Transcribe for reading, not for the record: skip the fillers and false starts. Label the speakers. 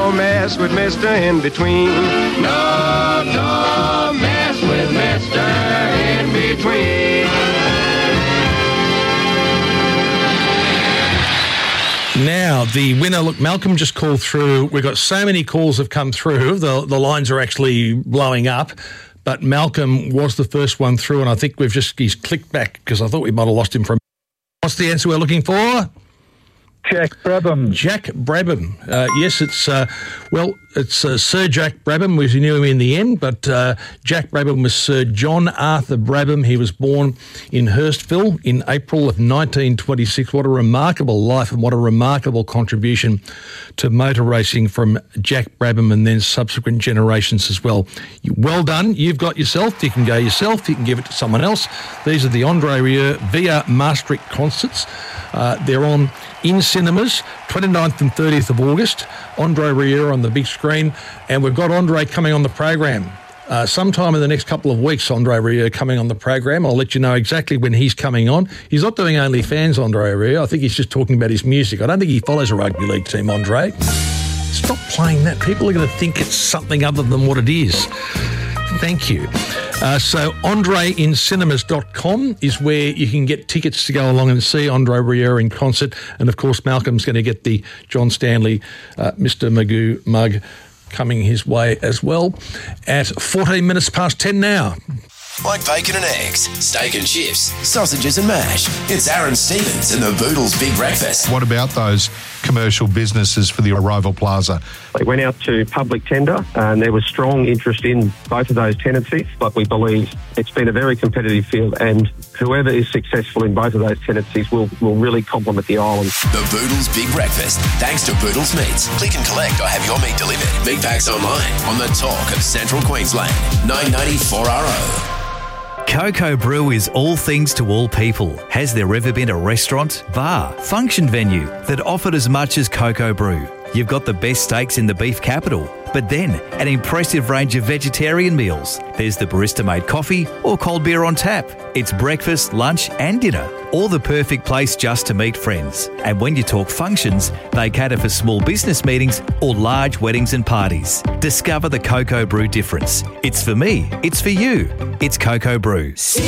Speaker 1: don't mess with Mr. In-Between. No, don't mess with Mr. In-Between.
Speaker 2: Now, the winner, look, Malcolm just called through. We've got so many calls have come through. The lines are actually blowing up. But Malcolm was the first one through, and I think he's clicked back because I thought we might have lost him from. What's the answer we're looking for?
Speaker 3: Jack Brabham.
Speaker 2: Jack Brabham. Yes, it's Sir Jack Brabham. We knew him in the end, but Jack Brabham was Sir John Arthur Brabham. He was born in Hurstville in April of 1926. What a remarkable life and what a remarkable contribution to motor racing from Jack Brabham and then subsequent generations as well. Well done. You've got yourself. You can go yourself. You can give it to someone else. These are the Andre Rieu VR Maastricht concerts. They're on in cinemas, 29th and 30th of August. Andre Rieu on the big screen. And we've got Andre coming on the program. Sometime in the next couple of weeks, Andre Rieu coming on the program. I'll let you know exactly when he's coming on. He's not doing OnlyFans, Andre Rieu. I think he's just talking about his music. I don't think he follows a rugby league team, Andre. Stop playing that. People are going to think it's something other than what it is. Thank you. So AndreInCinemas.com is where you can get tickets to go along and see Andre Rieu in concert. And, of course, Malcolm's going to get the John Stanley Mr. Magoo mug coming his way as well at 14 minutes past 10 now.
Speaker 4: Like bacon and eggs, steak and chips, sausages and mash. It's Aaron Stevens and the Boodles Big Breakfast.
Speaker 5: What about those commercial businesses for the Arrival Plaza?
Speaker 6: They went out to public tender and there was strong interest in both of those tenancies, but we believe it's been a very competitive field and whoever is successful in both of those tenancies will really complement the island.
Speaker 4: The Boodles Big Breakfast, thanks to Boodles Meats. Click and collect or have your meat delivered. Meat packs online on the talk of Central Queensland. 990-4RO.
Speaker 7: Coco Brew is all things to all people. Has there ever been a restaurant, bar, function venue that offered as much as Coco Brew? You've got the best steaks in the beef capital, but then an impressive range of vegetarian meals. There's the barista-made coffee or cold beer on tap. It's breakfast, lunch and dinner, or the perfect place just to meet friends. And when you talk functions, they cater for small business meetings or large weddings and parties. Discover the Coco Brew difference. It's for me, it's for you. It's Coco Brew.